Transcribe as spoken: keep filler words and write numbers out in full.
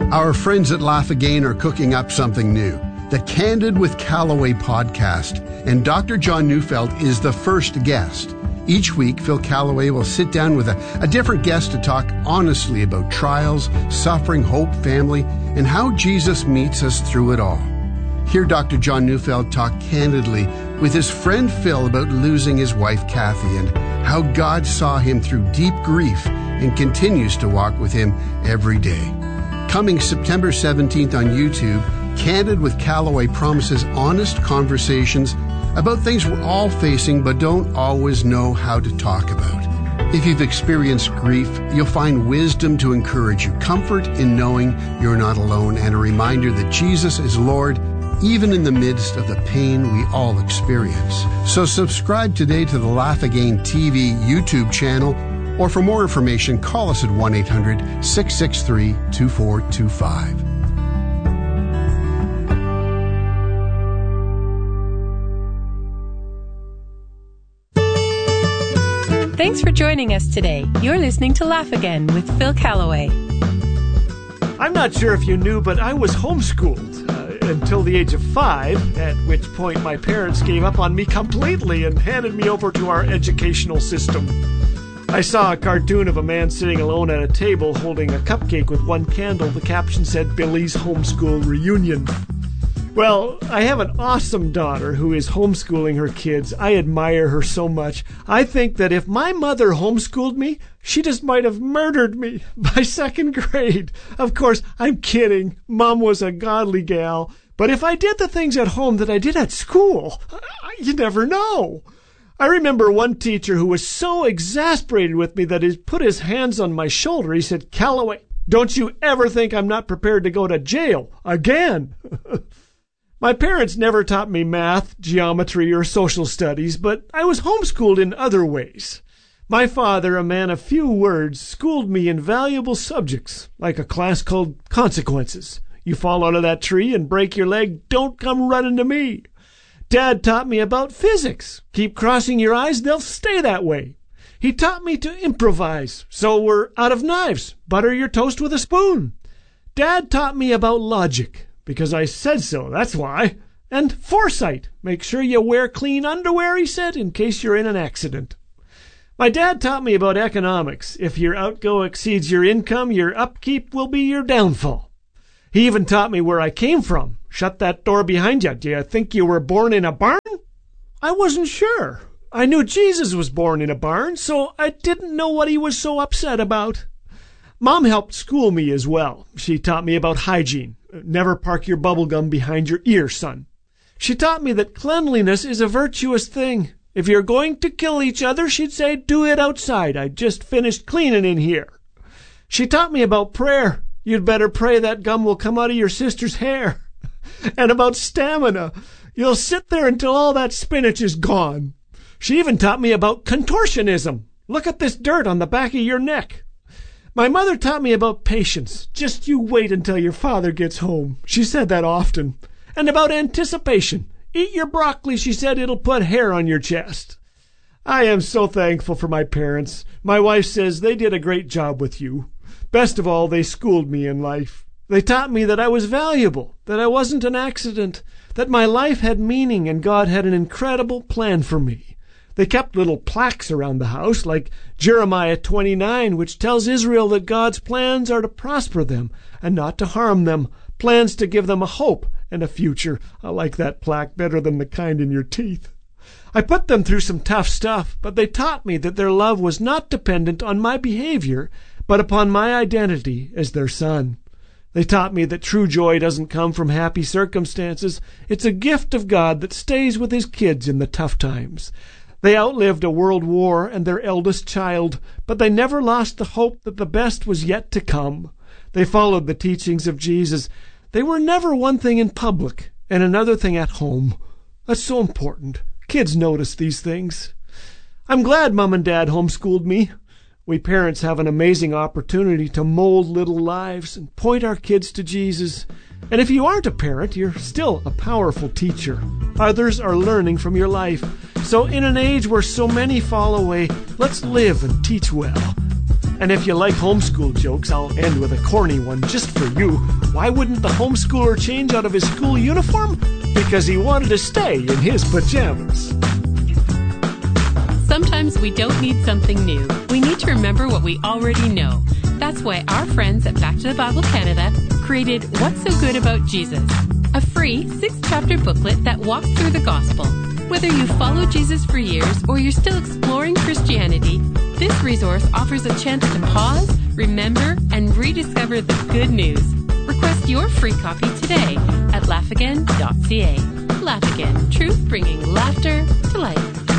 Our friends at Laugh Again are cooking up something new, the Candid with Callaway podcast, and Doctor John Neufeld is the first guest. Each week, Phil Callaway will sit down with a, a different guest to talk honestly about trials, suffering, hope, family, and how Jesus meets us through it all. Hear Doctor John Neufeld talk candidly with his friend Phil about losing his wife Kathy and how God saw him through deep grief and continues to walk with him every day. Coming September seventeenth on YouTube, Candid with Callaway promises honest conversations about things we're all facing but don't always know how to talk about. If you've experienced grief, you'll find wisdom to encourage you, comfort in knowing you're not alone, and a reminder that Jesus is Lord even in the midst of the pain we all experience. So subscribe today to the Laugh Again T V YouTube channel, or for more information, call us at one eight hundred, six six three, two four two five. Thanks for joining us today. You're listening to Laugh Again with Phil Callaway. I'm not sure if you knew, but I was homeschooled uh, until the age of five, at which point my parents gave up on me completely and handed me over to our educational system. I saw a cartoon of a man sitting alone at a table holding a cupcake with one candle. The caption said, "Billy's Homeschool Reunion." Well, I have an awesome daughter who is homeschooling her kids. I admire her so much. I think that if my mother homeschooled me, she just might have murdered me by second grade. Of course, I'm kidding. Mom was a godly gal. But if I did the things at home that I did at school, you never know. I remember one teacher who was so exasperated with me that he put his hands on my shoulder. He said, "Callaway, don't you ever think I'm not prepared to go to jail again." My parents never taught me math, geometry, or social studies, but I was homeschooled in other ways. My father, a man of few words, schooled me in valuable subjects, like a class called Consequences. You fall out of that tree and break your leg, don't come running to me. Dad taught me about physics. Keep crossing your eyes, they'll stay that way. He taught me to improvise, so we're out of knives. Butter your toast with a spoon. Dad taught me about logic, because I said so, that's why. And foresight. Make sure you wear clean underwear, he said, in case you're in an accident. My dad taught me about economics. If your outgo exceeds your income, your upkeep will be your downfall. He even taught me where I came from. Shut that door behind you. Do you think you were born in a barn? I wasn't sure. I knew Jesus was born in a barn, so I didn't know what he was so upset about. Mom helped school me as well. She taught me about hygiene. Never park your bubble gum behind your ear, son. She taught me that cleanliness is a virtuous thing. If you're going to kill each other, she'd say, do it outside. I just finished cleaning in here. She taught me about prayer. You'd better pray that gum will come out of your sister's hair. And about stamina. You'll sit there until all that spinach is gone. She even taught me about contortionism. Look at this dirt on the back of your neck. My mother taught me about patience. Just you wait until your father gets home. She said that often. And about anticipation. Eat your broccoli, she said, it'll put hair on your chest. I am so thankful for my parents. My wife says they did a great job with you. Best of all, they schooled me in life. They taught me that I was valuable, that I wasn't an accident, that my life had meaning and God had an incredible plan for me. They kept little plaques around the house, like Jeremiah twenty-nine, which tells Israel that God's plans are to prosper them and not to harm them, plans to give them a hope and a future. I like that plaque better than the kind in your teeth. I put them through some tough stuff, but they taught me that their love was not dependent on my behavior, but upon my identity as their son. They taught me that true joy doesn't come from happy circumstances. It's a gift of God that stays with his kids in the tough times. They outlived a world war and their eldest child, but they never lost the hope that the best was yet to come. They followed the teachings of Jesus. They were never one thing in public and another thing at home. That's so important. Kids notice these things. I'm glad Mom and Dad homeschooled me. We parents have an amazing opportunity to mold little lives and point our kids to Jesus. And if you aren't a parent, you're still a powerful teacher. Others are learning from your life. So in an age where so many fall away, let's live and teach well. And if you like homeschool jokes, I'll end with a corny one just for you. Why wouldn't the homeschooler change out of his school uniform? Because he wanted to stay in his pajamas. Sometimes we don't need something new. We need to remember what we already know. That's why our friends at Back to the Bible Canada created What's So Good About Jesus, a free six-chapter booklet that walks through the gospel. Whether you follow Jesus for years or you're still exploring Christianity, this resource offers a chance to pause, remember, and rediscover the good news. Request your free copy today at laugh again dot c a. Laugh Again, truth bringing laughter to life.